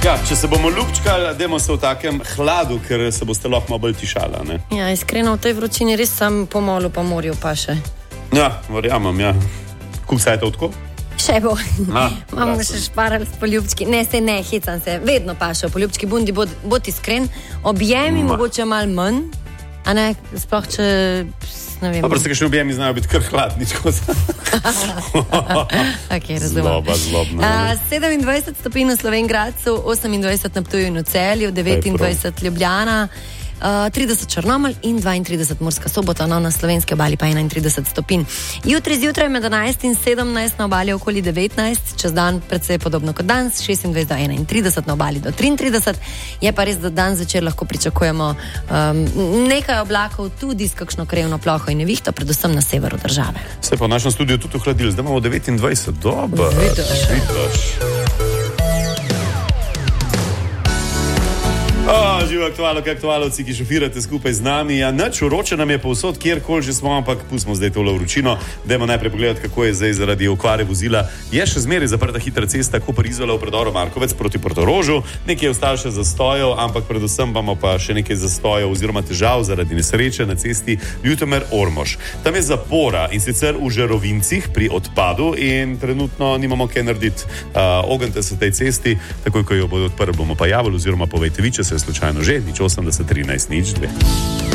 Ja, če se bomo ljubčkali, dajmo se v takem hladu, ker se boste lahko malo bolj tišala, ne? Ja, iskreno v tej vročini res sam po molu pa morju pa še. Ja, verjamem, ja. Koliko se je to tako? Še bo. Imamo še šparali s poljubčki. Ne, hecam se. Vedno pa še poljubčki. Bundi, bod iskren. Objemi mogoče malo manj. A ne, sploh če... Ne vem. Dobro, se kakšni objemi znajo biti kar hladni. Okay, razumem. Zlobno. 27 stopinj v Slovenj Gradcu, 28 na Ptuju in v Celju, 29 Ljubljana, 30 Črnomelj in 32 Murska Sobota, na slovenski obali pa 31 stopinj. Jutri zjutraj med 11 in 17 na obali okoli 19, čez dan predvsej podobno kot danes, 26 do 31 na obali do 33. Je pa res, da dan zvečer lahko pričakujemo nekaj oblakov, tudi s kakšno krajevno ploho in nevihto, predvsem na severu države. Se pa v našem studiu tudi ohladili, zdaj imamo 29, dobro. Vidiš. Živo aktualovci, ki šofirate skupaj z nami. Ja, nič, vroče nam je povsod, kjerkoli že smo, ampak pustimo zdaj tole vročino. Dajmo najprej pogledati, kako je zdaj zaradi okvare vozila. Je še zmeraj zaprta hitra cesta Koper-Izola v predoru Markovec proti Portorožu. Nekaj je ostalo še zastojev, ampak predvsem imamo pa še nekaj zastojev oziroma težav zaradi nesreče na cesti Ljutomer-Ormož. Tam je zapora in sicer v Žerovincih pri odpadu in trenutno nimamo kaj narediti. Ognite se tej cesti, takoj ko jo bodo odprli, bomo pa javili oziroma povejte vi, če se je slučajno že, 80 13 02.